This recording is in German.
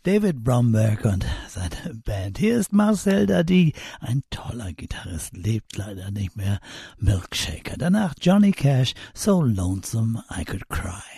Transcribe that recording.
David Bromberg und seine Band. Hier ist Marcel Dadi, ein toller Gitarrist, lebt leider nicht mehr. Milkshaker. Danach Johnny Cash, So Lonesome I Could Cry.